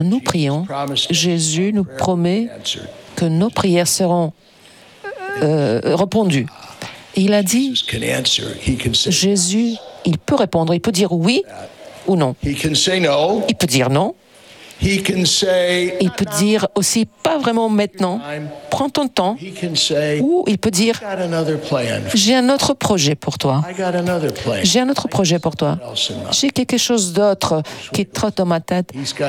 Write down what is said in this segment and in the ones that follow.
nous prions, Jésus nous promet que nos prières seront répondues. Et il a dit, Jésus, il peut répondre, il peut dire oui ou non. Il peut dire non. Il peut dire aussi pas vraiment maintenant, prends ton temps, ou il peut dire j'ai un autre projet pour toi. J'ai un autre projet pour toi. J'ai quelque chose d'autre qui trotte dans ma tête.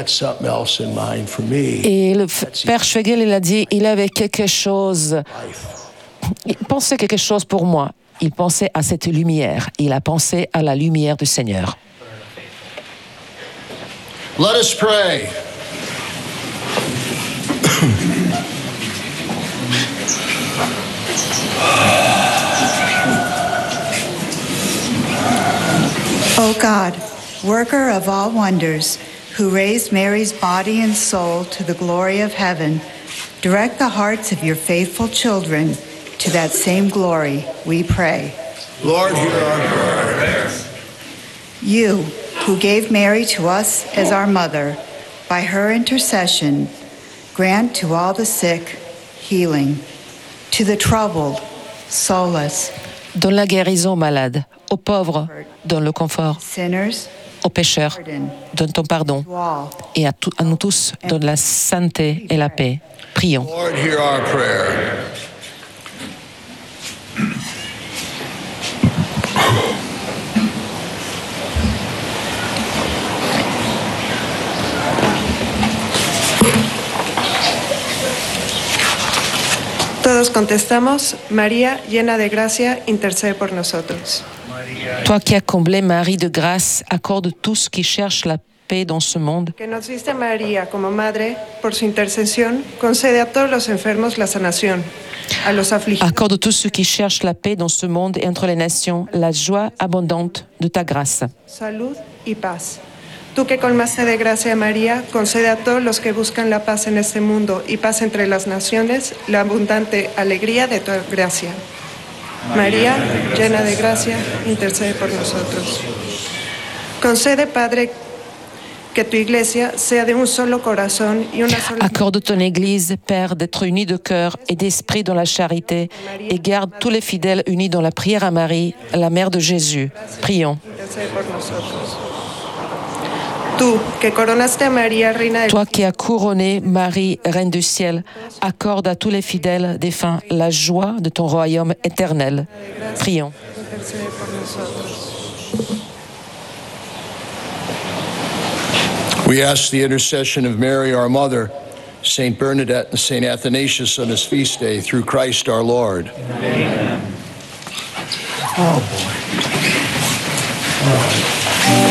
Et le Père Schwegel, il a dit, il avait quelque chose, il pensait quelque chose pour moi. Il pensait à cette lumière. Il a pensé à la lumière du Seigneur. Let us pray. O God, worker of all wonders, who raised Mary's body and soul to the glory of heaven, direct the hearts of your faithful children to that same glory, we pray. Lord, hear our prayer. You, who gave Mary to us as our mother, by her intercession, grant to all the sick healing, to the troubled solace. Donne la guérison aux malades, aux pauvres, donne le confort, Sinners, aux pécheurs, donne ton pardon, to all. et à nous tous, donne la sainteté et la paix. Prions. Lord, hear our prayer. Todos contestamos, María, llena de gracia, intercede por nosotros. Toi qui as comblé Marie de grâce, accorde tous ceux qui cherchent la paix dans ce monde. Que nos diste María como madre, por su intercesión, concede a todos los enfermos la sanación, a los afligidos. Accorde tous ceux qui cherchent la paix dans ce monde et entre les nations, la joie abondante de ta grâce. Salud y paz. Tú que colmaste de gracia a María, concede a todos los que buscan la paz en este mundo y paz entre las naciones, la abundante alegría de tu gracia. María, llena de gracia, intercede por nosotros. Concede, Padre, que tu iglesia sea de un solo corazón y una sola... Accorde ton Église, Père, d'être unis de cœur et d'esprit dans la charité, et garde tous les fidèles unis dans la prière à Marie, la mère de Jésus. Prions. Intercede por nosotros. Tú, que coronaste a María, reina del... Toi qui as couronné Marie, Reine du ciel, accorde à tous les fidèles défunts la joie de ton royaume éternel. Prions. Intercede por nosotros. We ask the intercession of Mary, our mother, Saint Bernadette and Saint Athanasius on his feast day, through Christ our Lord. Amen. Oh, boy. Oh.